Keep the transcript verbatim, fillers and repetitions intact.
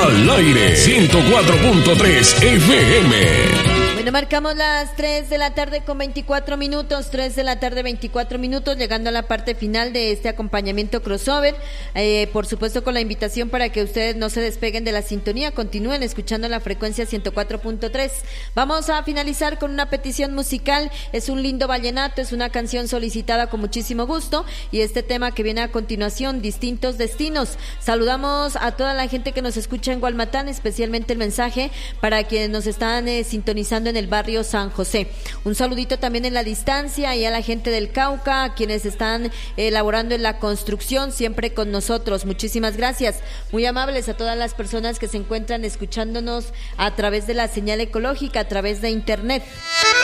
Al aire, ciento cuatro punto tres F M. Bueno, marcamos las tres de la tarde con veinticuatro minutos, tres de la tarde veinticuatro minutos, llegando a la parte final de este acompañamiento crossover. Eh, por supuesto, con la invitación para que ustedes no se despeguen de la sintonía, continúen escuchando la frecuencia ciento cuatro punto tres. Vamos a finalizar con una petición musical. Es un lindo vallenato, es una canción solicitada con muchísimo gusto, y este tema que viene a continuación, Distintos Destinos. Saludamos a toda la gente que nos escucha en Gualmatán, especialmente el mensaje para quienes nos están eh, sintonizando en el barrio San José. Un saludito también en la distancia y a la gente del Cauca, a quienes están elaborando en la construcción, siempre con nosotros. Muchísimas gracias. Muy amables a todas las personas que se encuentran escuchándonos a través de la señal ecológica, a través de internet.